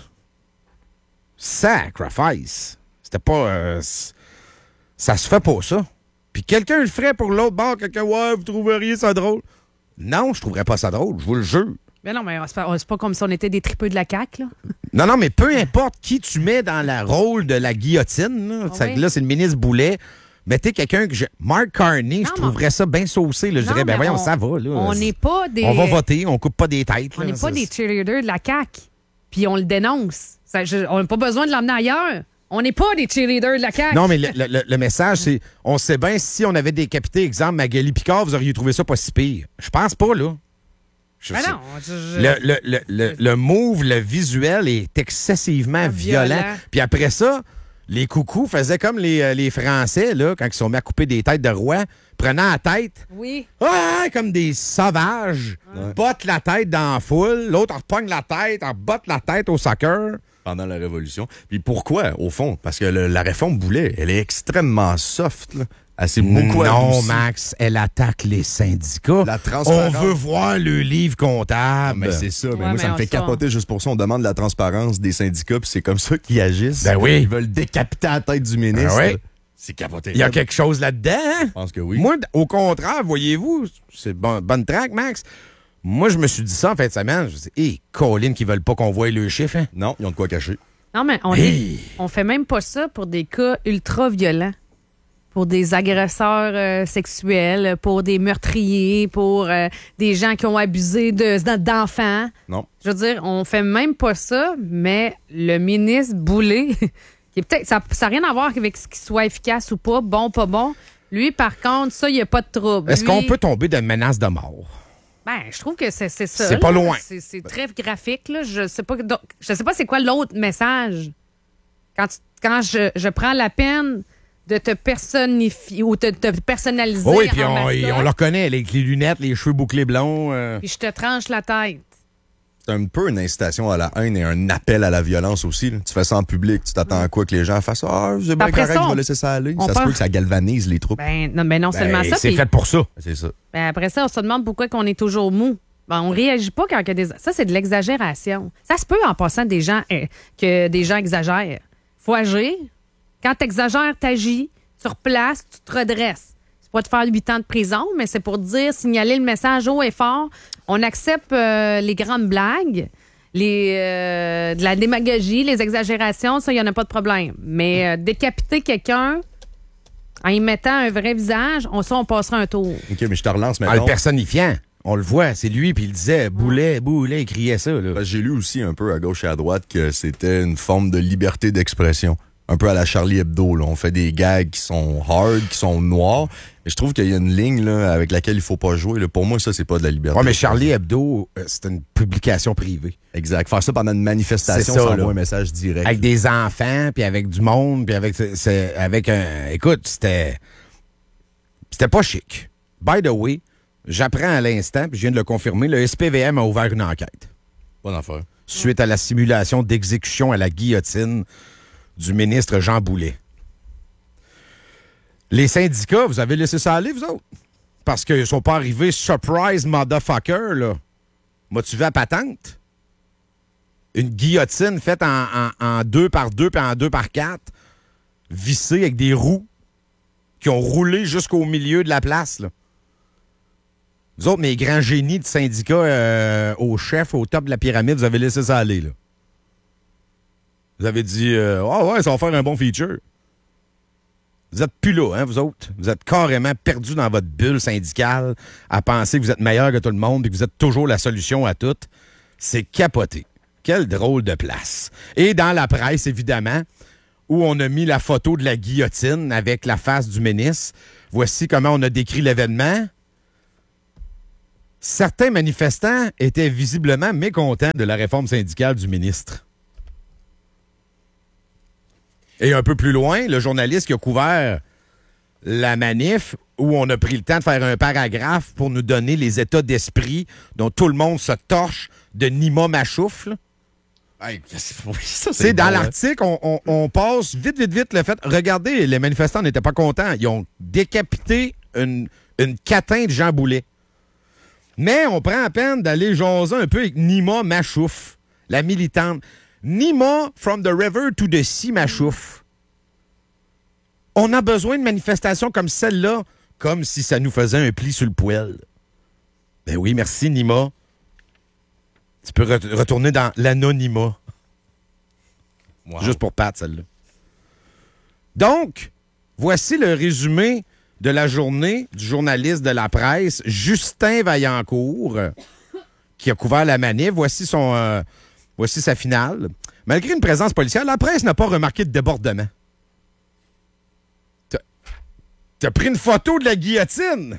Sacrifice. C'était pas... euh, c- ça se fait pas, ça. Puis quelqu'un le ferait pour l'autre bord, quelqu'un, ouais, vous trouveriez ça drôle. Non, je trouverais pas ça drôle, je vous le jure. Ben non, mais c'est pas, c'est pas comme si on était des tripeux de la C A Q, là. Non, non, mais peu importe qui tu mets dans le rôle de la guillotine, là, Ah ça- oui? là, c'est le ministre Boulet. Mettez quelqu'un que je... Mark Carney, Non, je mais- trouverais ça bien saucé. Là. Je Non, dirais, ben mais voyons, on- ça va. Là. On n'est pas des... On va voter, on coupe pas des têtes. On là. n'est pas Ça, des c'est- cheerleaders de la C A Q. Puis on le dénonce. Ça, je- on n'a pas besoin de l'emmener ailleurs. On n'est pas des cheerleaders de la C A Q. Non, mais le, le- le- le message, c'est on sait bien si on avait décapité, exemple, Magali Picard, vous auriez trouvé ça pas si pire. Je pense pas, là. Je Ben sais- non. je- je- Le, le, le, le, le move, le visuel est excessivement Ah, violent. violent. Puis après ça, les coucous faisaient comme les, euh, les Français, là, quand ils sont mis à couper des têtes de rois, prenant la tête, Oui. ah, comme des sauvages, bottent la tête dans la foule, l'autre repogne la tête, en botte la tête au soccer. pendant la Révolution. Puis pourquoi, au fond? Parce que le- la réforme Boulet, elle est extrêmement soft, là. Elle s'est beaucoup Non, adoucie. Max, elle attaque les syndicats. La transparence. On veut voir le livre Ah, comptable. mais c'est ça. Mais Ouais, moi, mais ça me on fait sort. capoter juste pour ça. On demande la transparence des syndicats, puis c'est comme ça qu'ils agissent. Ben oui. Ils veulent décapiter la tête du ministre. Ben oui. C'est capoté. Il y a quelque chose là-dedans. hein? Je pense que oui. Moi, d- au contraire, voyez-vous, c'est bon, bonne track, Max. Moi, je me suis dit ça en fin de semaine. Je me suis dit, hé, Colin, qui veulent pas qu'on voie le chiffre, hein? Non, ils ont de quoi cacher. Non, mais on, Hey! est- on fait même pas ça pour des cas ultra violents. Pour des agresseurs euh, sexuels, pour des meurtriers, pour euh, des gens qui ont abusé de, d'enfants. Non. Je veux dire, on fait même pas ça, mais le ministre Boulay, qui est peut-être, ça n'a rien à voir avec ce qu'il soit efficace ou pas, bon, pas bon. Lui, par contre, ça, il n'y a pas de trouble. Est-ce Lui, qu'on peut tomber de menace de mort? Ben, je trouve que c'est, c'est ça. C'est là. pas loin. C'est, c'est très graphique. Là. Je sais pas, donc, je sais pas c'est quoi l'autre message. Quand, tu- quand je, je prends la peine de te personnifier ou de te personnaliser Oh oui, puis en on, mascotte, on le reconnaît, avec les lunettes, les cheveux bouclés blonds. euh. puis je te tranche la tête. C'est un peu une incitation à la haine et un appel à la violence aussi. là. Tu fais ça en public, tu t'attends à quoi que les gens fassent Ah, c'est bien Après correct, ça, je on- vais laisser ça aller. on Ça se part- peut que ça galvanise les troupes. Ben non, ben non seulement Ben, ça. c'est puis- fait pour ça. C'est ça. Ben après ça, on se demande pourquoi qu'on est toujours mou. Ben, on réagit pas quand il y a des... Ça, c'est de l'exagération. Ça se peut en passant des gens, euh, que des gens exagèrent. Faut agir. Quand tu exagères, t'agis, tu replaces, tu te redresses. C'est pas de faire huit ans de prison, mais c'est pour dire, signaler le message haut et fort. On accepte euh, les grandes blagues, les, euh, de la démagogie, les exagérations, ça, il n'y en a pas de problème. Mais euh, décapiter quelqu'un en y mettant un vrai visage, on, ça, on passera un tour. OK, mais je te relance En le maintenant. personnifiant, on le voit, c'est lui, puis il disait Boulet, Boulet, il criait ça. Là. Parce que J'ai lu aussi un peu à gauche et à droite que c'était une forme de liberté d'expression. Un peu à la Charlie Hebdo. Là. On fait des gags qui sont hard, qui sont noirs. Et je trouve qu'il y a une ligne là, avec laquelle il faut pas jouer. Là. Pour moi, ça, c'est pas de la liberté. Ouais, mais Charlie Hebdo, euh, c'est une publication privée. Exact. Faire ça pendant une manifestation, C'est ça, ça là. envoie un message direct. Avec des enfants, puis avec du monde, puis avec, c'est- c'est- avec un... Écoute, c'était... C'était pas chic. By the way, j'apprends à l'instant, puis je viens de le confirmer, le S P V M a ouvert une enquête Bonne affaire. suite à la simulation d'exécution à la guillotine du ministre Jean Boulet. Les syndicats, vous avez laissé ça aller, vous autres? Parce qu'ils sont pas arrivés surprise motherfucker, là. M'as-tu vu à patente? Une guillotine faite en, en, en deux par deux puis en deux par quatre, vissée avec des roues qui ont roulé jusqu'au milieu de la place, là. Vous autres, mes grands génies de syndicats euh, au chef, au top de la pyramide, vous avez laissé ça aller, là. Vous avez dit, euh, ah ouais, ça va faire un bon feature. Vous êtes plus là, hein, vous autres? Vous êtes carrément perdus dans votre bulle syndicale à penser que vous êtes meilleur que tout le monde et que vous êtes toujours la solution à tout. C'est capoté. Quelle drôle de place. Et dans la presse, évidemment, où on a mis la photo de la guillotine avec la face du ministre, voici comment on a décrit l'événement. Certains manifestants étaient visiblement mécontents de la réforme syndicale du ministre. Et un peu plus loin, le journaliste qui a couvert la manif, où on a pris le temps de faire un paragraphe pour nous donner les états d'esprit dont tout le monde se torche de Nima Machouf. là. Hey, oui, ça, C'est dans bon, hein. l'article, on, on- on passe vite, vite, vite le fait. Regardez, les manifestants n'étaient pas contents. Ils ont décapité une, une catin de Jean Boulet. Mais on prend la peine d'aller jaser un peu avec Nima Machouf, la militante. Nima, from the river to the sea, Machouf. On a besoin de manifestations comme celle-là, comme si ça nous faisait un pli sur le poêle. Ben oui, merci, Nima. Tu peux re- retourner dans l'anonymat. Wow. Juste pour Pat, celle-là. Donc, voici le résumé de la journée du journaliste de la presse, Justin Vaillancourt, qui a couvert la manif. Voici son, euh, voici sa finale. Malgré une présence policière, la presse n'a pas remarqué de débordement. T'as, t'as pris une photo de la guillotine.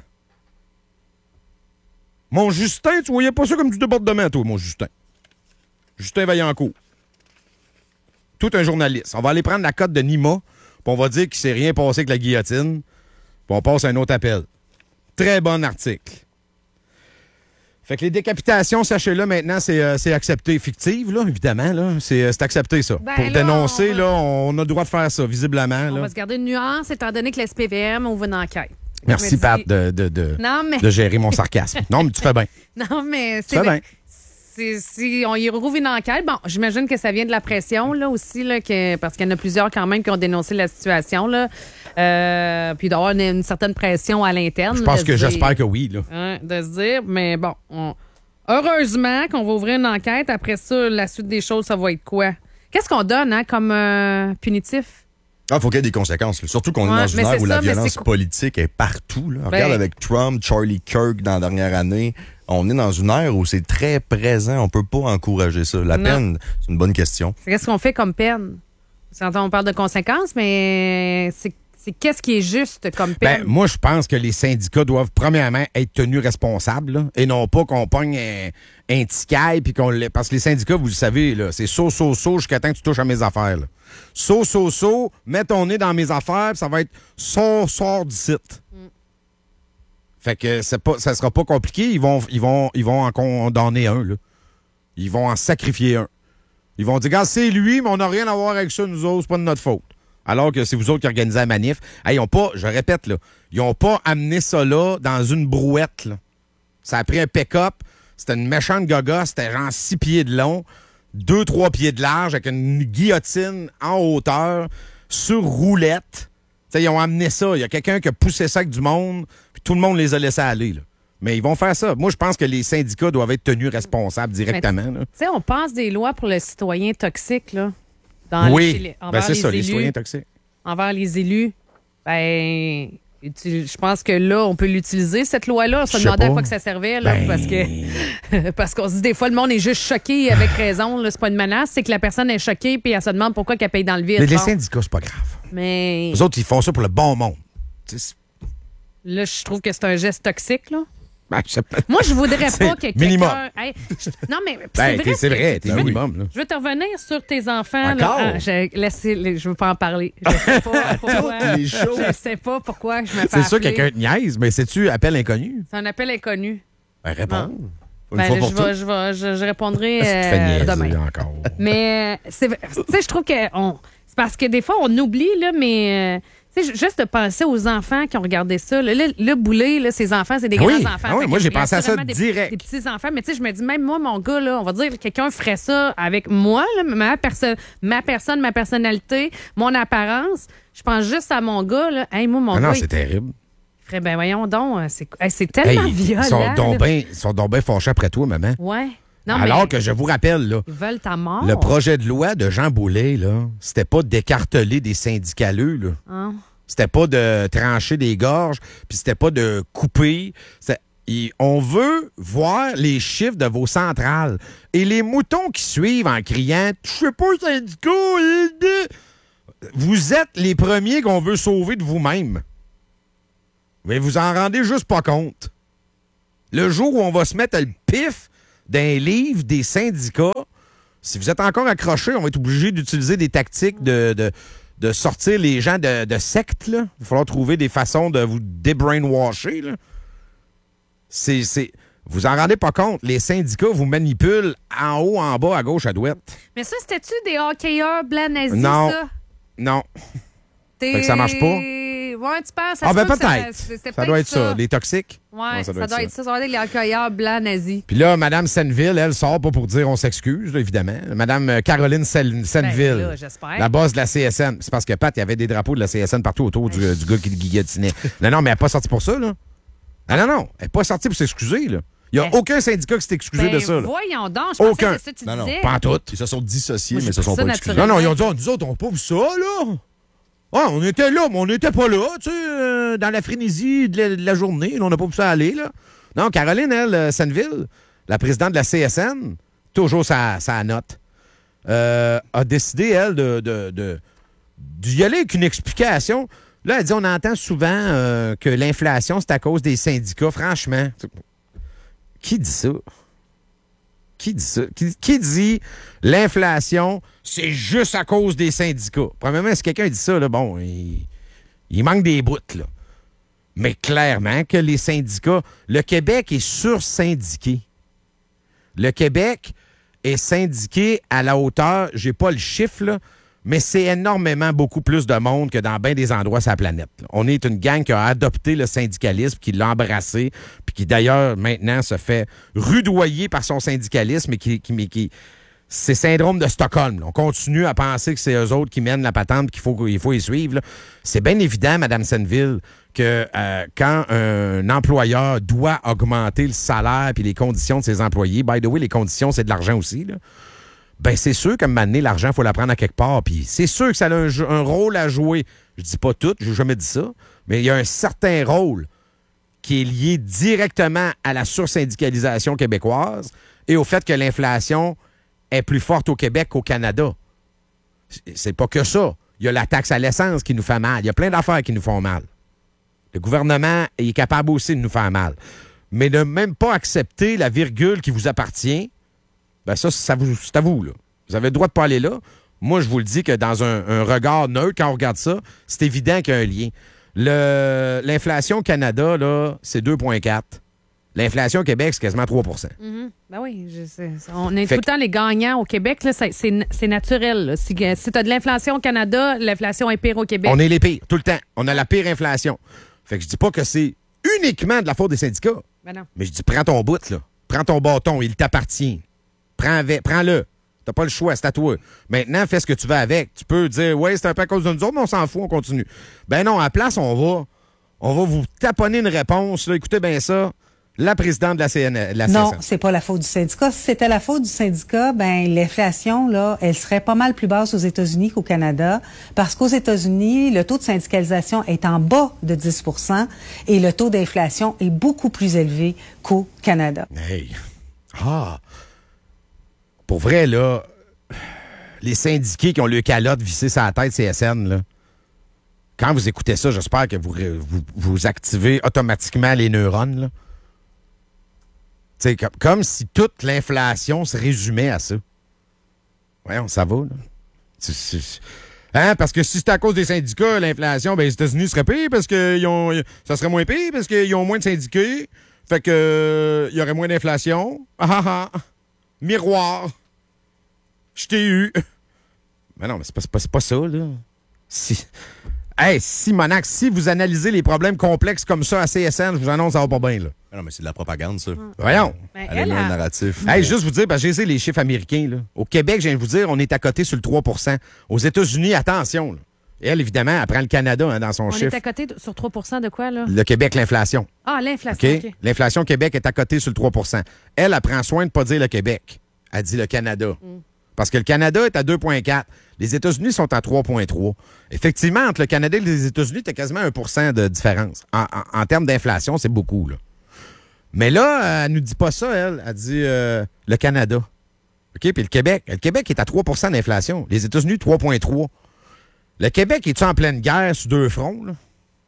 Mon Justin, tu voyais pas ça comme du débordement, toi, mon Justin. Justin Vaillancourt. Tout un journaliste. On va aller prendre la cote de Nima, puis on va dire qu'il s'est rien passé avec la guillotine, puis on passe à un autre appel. Très bon article. Fait que les décapitations, sachez-le, maintenant, c'est, euh, c'est accepté. Fictive, là, évidemment. Là. C'est, euh, c'est accepté, ça. Ben Pour là, dénoncer, on va- là, on a le droit de faire ça, visiblement. On Là. va se garder une nuance, étant donné que l'S P V M ouvre une enquête. Merci, Je me Pat, dis- de, de, de, Non, mais, de gérer mon sarcasme. Non, mais tu fais bien. non, mais Tu c'est fais bien. c'est- si on y rouvre une enquête, bon, j'imagine que ça vient de la pression, là, aussi, là, que, parce qu'il y en a plusieurs quand même qui ont dénoncé la situation, là. Euh, puis d'avoir une, une certaine pression à l'interne. Je pense de que se dire- j'espère que oui, là. Hein, de se dire, mais bon, on- heureusement qu'on va ouvrir une enquête. Après ça, la suite des choses, ça va être quoi? Qu'est-ce qu'on donne, hein, comme euh, punitif? Ah, faut qu'il y ait des conséquences. là. Surtout qu'on Ouais, est dans une mais ère c'est où ça, la mais violence c'est co- politique est partout. Là. Ben- Regarde avec Trump, Charlie Kirk dans la dernière année. On est dans une ère où c'est très présent. On peut pas encourager ça. La Non. peine, c'est une bonne question. Qu'est-ce qu'on fait comme peine? Parce qu'on parle de conséquences, mais c'est c'est qu'est-ce qui est juste comme peine? Ben, moi, je pense que les syndicats doivent, premièrement, être tenus responsables, là, et non pas qu'on pogne un, un ticaille, puis qu'on le- parce que les syndicats, vous le savez, là, c'est saut, saut, saut, jusqu'à temps que tu touches à mes affaires. Là. Saut, saut, saut, mets ton nez dans mes affaires, puis ça va être sort, sort du site. Fait que c'est pas, ça sera pas compliqué. Ils vont, ils vont, ils vont en condamner un, là. Ils vont en sacrifier un. Ils vont dire, regarde, c'est lui, mais on n'a rien à voir avec ça, nous autres, c'est pas de notre faute. Alors que c'est vous autres qui organisez la manif. Hey, ils ont pas, je répète, là, ils ont pas amené ça là dans une brouette, là. Ça a pris un pick-up, c'était une méchante gaga, c'était genre six pieds de long, deux, trois pieds de large, avec une guillotine en hauteur, sur roulette. T'sais, ils ont amené ça. Il y a quelqu'un qui a poussé ça avec du monde, puis tout le monde les a laissés aller, là. Mais ils vont faire ça. Moi, je pense que les syndicats doivent être tenus responsables directement, là. Tu sais, on passe des lois pour le citoyen toxique, là. Dans Oui, les, ben, envers c'est les ça, les élus, citoyens toxiques. envers les élus. Ben, tu- je pense que là, on peut l'utiliser, cette loi-là. On se Je sais demandait à pas. quoi que ça servait, là, Ben- parce que parce qu'on se dit des fois, le monde est juste choqué avec raison. Là, c'est pas une menace, c'est que la personne est choquée puis elle se demande pourquoi qu'elle paye dans le vide. Mais les Bon. syndicats, c'est pas grave. Mais Les autres, ils font ça pour le bon monde. Tu sais, là, je trouve que c'est un geste toxique, là. ben, je sais pas. Moi, je voudrais C'est pas que quelqu'un... minimum. Hey, je- Non, mais Ben, c'est t'es- vrai. c'est ce que vrai, tu t'es dis. minimum, là. Je veux te revenir sur tes enfants. là. Encore? Ah, j'ai laissé, les- je veux pas en parler. Je sais pas pourquoi. Toutes les choses. Je sais pas pourquoi je me fais C'est sûr que appeler. quelqu'un te niaise, mais sais-tu appel inconnu? C'est un appel inconnu. Ben, réponds. Une Ben, fois là, pour je, vais, toutes. je, vais, je, je répondrai Tu te fais euh, niaiser demain. encore. Mais euh, c'est, tu sais, je trouve que on, c'est parce que des fois on oublie là, mais euh, tu sais, juste de penser aux enfants qui ont regardé ça. Là, le, le boulet, là, ses enfants, c'est des Ah oui, grands enfants. ah oui, Fait moi, que j'ai il y a pensé à ça assurément des, direct. Des petits enfants, mais tu sais, je me dis même moi, mon gars là, on va dire quelqu'un ferait ça avec moi, là, ma personne, ma personne, ma personnalité, mon apparence. Je pense juste à mon gars là. Hey, moi, mon Ah gars, non, il c'est terrible. ferait ben voyons donc, c'est, hey, c'est tellement Hey, violent. ils sont là. donc bien ils sont donc bien fâchés après toi, maman. Ouais. Non, Alors mais que je vous rappelle, là, ils veulent ta mort. le projet de loi de Jean Boulet, là, c'était pas d'écarteler des syndicaleux, là. Hein? C'était pas de trancher des gorges, puis c'était pas de couper. C'était- et on veut voir les chiffres de vos centrales. Et les moutons qui suivent en criant « Je sais pas, syndicat! euh, » Vous êtes les premiers qu'on veut sauver de vous-même. Mais vous en rendez juste pas compte. Le jour où on va se mettre le pif d'un livre des syndicats, si vous êtes encore accroché, on va être obligé d'utiliser des tactiques de, de, de sortir les gens de, de sectes. Là. Il va falloir trouver des façons de vous débrainwasher. Là. C'est, c'est... Vous en rendez pas compte. Les syndicats vous manipulent en haut, en bas, à gauche, à droite. Mais ça, c'était-tu des hockeyeurs blancs nazis, Non. ça? Non. T'es- Fait que ça marche pas? Ouais, tu penses? Ça Ah se ben peut que ça- peut-être. c'était Ça, peut-être doit être ça. Les toxiques. Ouais, ça doit, être ça. Ça doit être les hockeyeurs blancs nazis. Puis là, Mme Senneville, elle sort pas pour dire on s'excuse, là, évidemment. Mme Caroline Sen- Senneville, Ben là, j'espère. la boss de la C S N. C'est parce que Pat, il y avait des drapeaux de la C S N partout autour du, du gars qui le guillotinait. Non, non, mais elle n'est pas sortie pour ça, là. Non, non, non. Elle n'est pas sortie pour s'excuser, là. Il n'y a Ben- aucun syndicat qui s'est excusé Ben, de ça, là. voyons donc, je pensais Aucun. que c'est ça que tu Non, non, disais. Pas en tout. Ils se sont dissociés, Moi, mais j'ai ils se sont pris pas ça excusés. Non, non, ils ont dit, oh, nous autres, on n'a pas vu ça, là. Ah, on était là, mais on n'était pas là, tu sais, euh, dans la frénésie de la, de la journée. Là, on n'a pas pu ça aller, là. Non, Caroline, elle, euh, Senneville, la présidente de la C S N, toujours sa, sa note, euh, a décidé, elle, de, de, de, d'y aller avec une explication. Là, elle dit, on entend souvent euh, que l'inflation, c'est à cause des syndicats. Franchement, qui dit ça? Qui dit ça? Qui, qui dit l'inflation, c'est juste à cause des syndicats? Premièrement, si quelqu'un dit ça, là, bon, il, il manque des bouts, là. Mais clairement que les syndicats, le Québec est sursyndiqué. Le Québec est syndiqué à la hauteur, j'ai pas le chiffre, là, mais c'est énormément beaucoup plus de monde que dans bien des endroits sur la planète. Là. On est une gang qui a adopté le syndicalisme, qui l'a embrassé, puis qui d'ailleurs maintenant se fait rudoyer par son syndicalisme et qui... qui, mais qui c'est syndrome de Stockholm. Là. On continue à penser que c'est eux autres qui mènent la patente et qu'il faut, il faut y suivre. Là. C'est bien évident, Mme Senneville, que euh, quand un employeur doit augmenter le salaire et les conditions de ses employés, by the way, les conditions, c'est de l'argent aussi, là, ben c'est sûr qu'à un moment donné, l'argent, il faut l'apprendre à quelque part. Puis c'est sûr que ça a un, un rôle à jouer. Je dis pas tout, j'ai jamais dit ça, mais il y a un certain rôle qui est lié directement à la sursyndicalisation québécoise et au fait que l'inflation est plus forte au Québec qu'au Canada. C'est pas que ça. Il y a la taxe à l'essence qui nous fait mal. Il y a plein d'affaires qui nous font mal. Le gouvernement est capable aussi de nous faire mal. Mais de même pas accepter la virgule qui vous appartient, ben ça, ça vous, c'est à vous, là. Vous avez le droit de pas aller là. Moi, je vous le dis que dans un, un regard neutre, quand on regarde ça, c'est évident qu'il y a un lien. Le, l'inflation au Canada, là, c'est deux virgule quatre. L'inflation au Québec, c'est quasiment trois pour cent. Mm-hmm. Ben oui, je sais. On est Fait tout le temps les gagnants au Québec. Là, c'est, c'est, c'est naturel. Là. Si, si tu as de l'inflation au Canada, l'inflation est pire au Québec. On est les pires, tout le temps. On a la pire inflation. Fait que je dis pas que c'est uniquement de la faute des syndicats. Ben non. Mais je dis, prends ton bout, là. Prends ton bâton, il t'appartient. Prends avec, prends-le. T'as pas le choix, c'est à toi. Maintenant, fais ce que tu veux avec. Tu peux dire, ouais, c'est un peu à cause de nous autres, mais on s'en fout, on continue. Ben non, à la place, on va, on va vous taponner une réponse. Là. Écoutez bien ça. La présidente de la C N L. La non, C S N. c'est pas la faute du syndicat. Si c'était la faute du syndicat, ben l'inflation là, elle serait pas mal plus basse aux États-Unis qu'au Canada, parce qu'aux États-Unis, le taux de syndicalisation est en bas de dix pour cent et le taux d'inflation est beaucoup plus élevé qu'au Canada. Hey, ah, pour vrai là, les syndiqués qui ont le calotte vissé sur la tête C S N là. Quand vous écoutez ça, j'espère que vous vous, vous activez automatiquement les neurones là. C'est comme, comme si toute l'inflation se résumait à ça. Voyons, ça va, là. C'est, c'est... Hein? Parce que si c'était à cause des syndicats, l'inflation, ben les États-Unis seraient pires parce que ils ont, ça serait moins pire parce qu'ils ont moins de syndiqués. Fait que euh, il y aurait moins d'inflation. Ah ah ah. Miroir. Je t'ai eu. Mais non, mais c'est pas, c'est pas, c'est pas ça, là. Si... Hey, Simonac, si vous analysez les problèmes complexes comme ça à C S N, je vous annonce, ça va pas bien, là. Non, mais c'est de la propagande, ça. Hum. Voyons. Ben, Elle, elle a un a... narratif. Hey, juste vous dire, ben, j'ai essayé les chiffres américains. Là. Au Québec, je viens de vous dire, on est à côté sur le trois pour cent. Aux États-Unis, attention. Là. Elle, évidemment, elle prend le Canada hein, dans son On chiffre. est à côté de- sur trois pour cent de quoi, là? Le Québec, l'inflation. Ah, l'inflation, OK? OK. L'inflation au Québec est à côté sur le trois pour cent. Elle, elle prend soin de ne pas dire le Québec. Elle dit le Canada. Mm. Parce que le Canada est à deux virgule quatre. Les États-Unis sont à trois virgule trois. Effectivement, entre le Canada et les États-Unis, tu as quasiment un pour cent de différence. En, en- en termes d'inflation, c'est beaucoup, là. Mais là, elle nous dit pas ça, elle. Elle dit euh, le Canada. OK? Puis le Québec. Le Québec est à trois pour cent d'inflation. Les États-Unis, trois virgule trois. Le Québec, est-tu en pleine guerre sur deux fronts, là?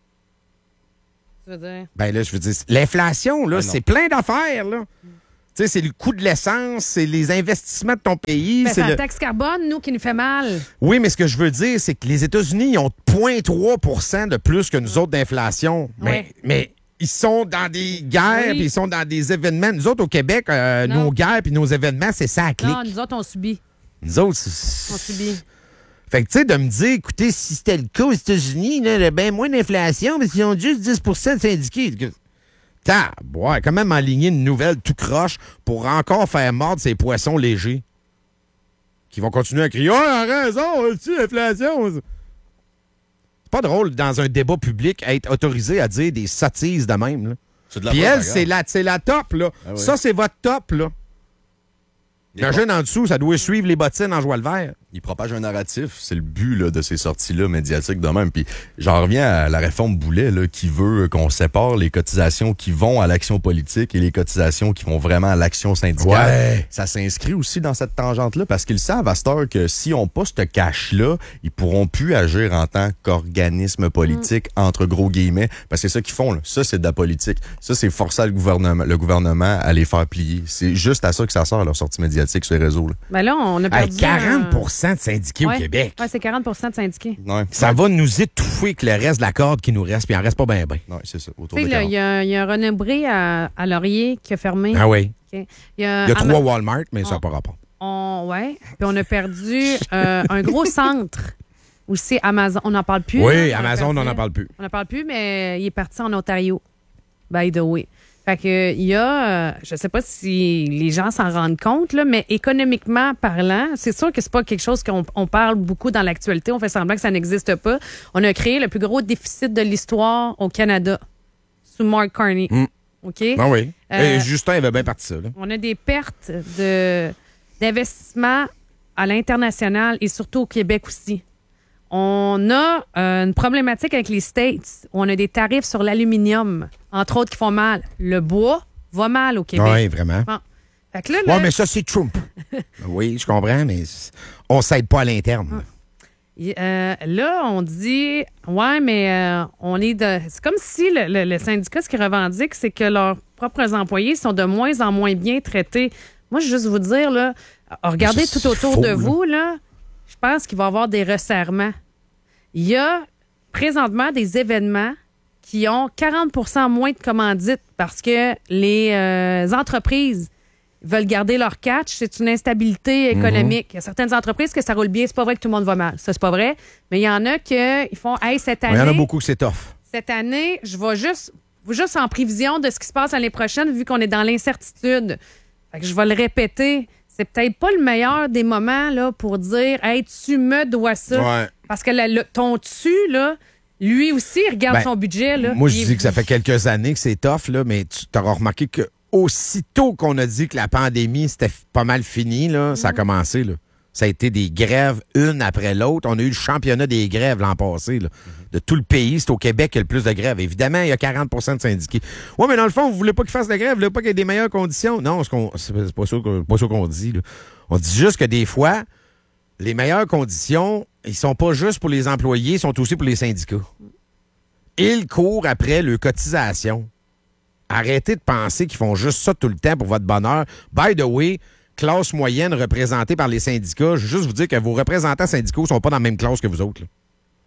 Tu veux dire? Ben là, je veux dire, l'inflation, là, Ben non. c'est plein d'affaires, là. Tu sais, c'est le coût de l'essence, c'est les investissements de ton pays. Ben, c'est c'est la le... taxe carbone, nous, qui nous fait mal. Oui, mais ce que je veux dire, c'est que les États-Unis, ils ont zéro virgule trois pour cent de plus que nous autres d'inflation. Mais, Ouais. mais ils sont dans des guerres, Oui. puis ils sont dans des événements. Nous autres, au Québec, euh, Non. nos guerres puis nos événements, c'est ça à clic. Non, nous autres, on subit. Nous autres, c'est... On subit. Fait que, tu sais, de me dire, écoutez, si c'était le cas aux États-Unis, là, il y a bien moins d'inflation, mais ils ont juste dix pour cent de syndiqués. T'as, ouais, quand même enligner une nouvelle tout croche pour encore faire mordre ces poissons légers qui vont continuer à crier « Ah, oh, raison, tu l'inflation! » C'est pas drôle, dans un débat public, être autorisé à dire des sottises de même, là. C'est de la Puis elle, propagande. c'est la, c'est la top, là. Ah ouais. Ça, c'est votre top, là. Le jeune en dessous, ça doit suivre les bottines en joie le vert. Il propage un narratif. C'est le but là, de ces sorties-là médiatiques de même. Puis j'en reviens à la réforme Boulet là, qui veut qu'on sépare les cotisations qui vont à l'action politique et les cotisations qui vont vraiment à l'action syndicale. Ouais. Ça s'inscrit aussi dans cette tangente-là parce qu'ils savent à cette heure que si on pas ce cash-là, ils pourront plus agir en tant qu'organisme politique, entre gros guillemets, parce que c'est ça qu'ils font. Là. Ça, c'est de la politique. Ça, c'est forcer le gouvernement, le gouvernement à les faire plier. C'est juste à ça que ça sert, leur sortie médiatique. médiatique sur les réseaux. Là. Ben là, on a perdu... Hey, quarante pour cent un... de syndiqués ouais. au Québec. Oui, c'est quarante pour cent de syndiqués. Ouais. Ça va nous étouffer que le reste de la corde qui nous reste, puis il en reste pas bien, bien. Ouais, c'est ça, autour Tu sais, de il y, a- y a un René Bré à, à Laurier qui a fermé. Ah oui. Okay. Y a, Il y a Ama- trois Walmart, mais ça n'a on- pas rapport. On, ouais. Puis on a perdu euh, un gros centre où c'est Amazon. On n'en parle plus. Oui, hein, Amazon, on perdu. n'en parle plus. On n'en parle plus, mais il est parti en Ontario. By the way. Fait que il y a, euh, je sais pas si les gens s'en rendent compte, là, mais économiquement parlant, c'est sûr que c'est pas quelque chose qu'on on parle beaucoup dans l'actualité. On fait semblant que ça n'existe pas. On a créé le plus gros déficit de l'histoire au Canada sous Mark Carney. Mm. OK? Ah oui. Euh, Et Justin avait bien parti ça. Là. On a des pertes de, d'investissement à l'international et surtout au Québec aussi. On a euh, une problématique avec les States où on a des tarifs sur l'aluminium, entre autres, qui font mal. Le bois va mal au Québec. Oui, vraiment. Bon. Fait que là, Oui, là, mais ça, c'est Trump. Oui, je comprends, mais on s'aide pas à l'interne. y- euh, là, on dit, ouais, mais euh, on est de. C'est comme si le, le- le syndicat, ce qu'il revendique, c'est que leurs propres employés sont de moins en moins bien traités. Moi, je veux juste vous dire, là, regardez Ça, tout autour c'est faux, de là. vous, là, je pense qu'il va y avoir des resserrements. Il y a présentement des événements qui ont quarante pour cent moins de commandites parce que les euh, entreprises veulent garder leur catch. C'est une instabilité économique. Il y a certaines entreprises que ça roule bien. C'est pas vrai que tout le monde va mal. Ça, c'est pas vrai. Mais il y en a qui font, hey, cette Il année, y en a beaucoup que c'est tough. cette année, je vais juste, juste en prévision de ce qui se passe l'année prochaine, vu qu'on est dans l'incertitude. Fait que je vais le répéter. C'est peut-être pas le meilleur des moments là, pour dire, hey, tu me dois ça. Ouais. Parce que la- le- ton dessus, là, lui aussi, il regarde Ben, son budget. Là, Moi, je Il est- dis que ça fait quelques années que c'est tough, là, mais tu auras remarqué que aussitôt qu'on a dit que la pandémie, c'était f- pas mal fini, là, ça a commencé. Là. Ça a été des grèves, une après l'autre. On a eu le championnat des grèves l'an passé. Là. De tout le pays, c'est au Québec qu'il y a le plus de grèves. Évidemment, il y a quarante pour cent de syndiqués. Oui, mais dans le fond, vous voulez pas qu'ils fassent de grève, vous voulez pas qu'il y ait des meilleures conditions. Non, c'est, qu'on, c'est c'est pas ça, que- pas ça qu'on dit. Là. On dit juste que des fois, les meilleures conditions, ils sont pas juste pour les employés, ils sont aussi pour les syndicats. Ils courent après le cotisation. Arrêtez de penser qu'ils font juste ça tout le temps pour votre bonheur. By the way, classe moyenne représentée par les syndicats, je veux juste vous dire que vos représentants syndicaux ne sont pas dans la même classe que vous autres. Il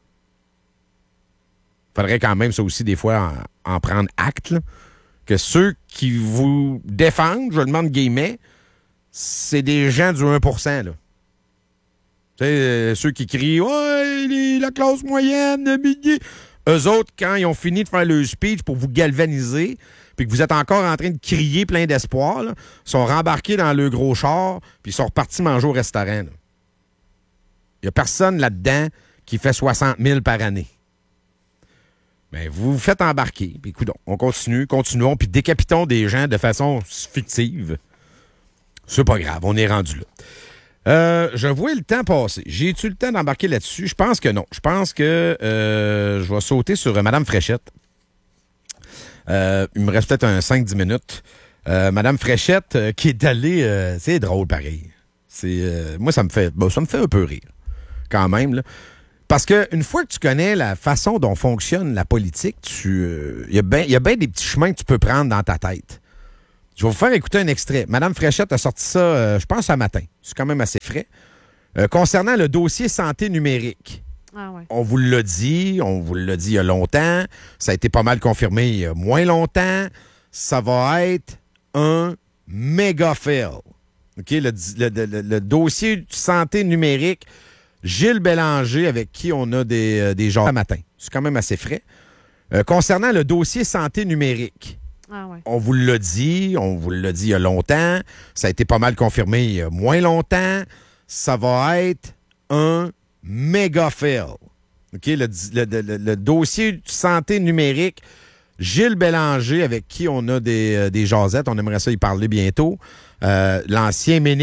faudrait quand même, ça aussi, des fois, en, en prendre acte, là, que ceux qui vous défendent, je le demande guillemets, c'est des gens du un pour cent. Là. Tu sais, euh, ceux qui crient « Ouais, les- la classe moyenne, bidi. » Eux autres, quand ils ont fini de faire le speech pour vous galvaniser, puis que vous êtes encore en train de crier plein d'espoir, là, sont rembarqués dans le gros char, puis ils sont repartis manger au restaurant. Il n'y a personne là-dedans qui fait soixante mille par année. Mais vous vous faites embarquer, puis écoute, on continue, continuons, puis décapitons des gens de façon fictive. C'est pas grave, on est rendu là. Euh, je vois le temps passer. J'ai-tu le temps d'embarquer là-dessus? Je pense que non. Je pense que euh, je vais sauter sur euh, Mme Fréchette. Euh, il me reste peut-être un cinq dix minutes. Euh, Mme Fréchette euh, qui est allée... euh, c'est drôle, pareil. C'est, euh, moi, ça me fait bon, ça me fait un peu rire, quand même. Là. Parce que une fois que tu connais la façon dont fonctionne la politique, il euh, y a bien y a bien des petits chemins que tu peux prendre dans ta tête. Je vais vous faire écouter un extrait. Mme Fréchette a sorti ça, euh, je pense, ce matin. C'est quand même assez frais. Euh, concernant le dossier santé numérique. Ah ouais. On vous l'a dit, on vous l'a dit il y a longtemps. Ça a été pas mal confirmé il y a moins longtemps. Ça va être un méga fail. OK? Le, le, le, le dossier santé numérique, Gilles Bélanger, avec qui on a des, euh, des gens ce matin. C'est quand même assez frais. Euh, concernant le dossier santé numérique. Ah ouais. On vous l'a dit, on vous l'a dit il y a longtemps. Ça a été pas mal confirmé il y a moins longtemps. Ça va être un méga fail. OK? Le, le, le, le dossier santé numérique, Gilles Bélanger, avec qui on a des, des jasettes, on aimerait ça y parler bientôt. Euh, l'ancien ministre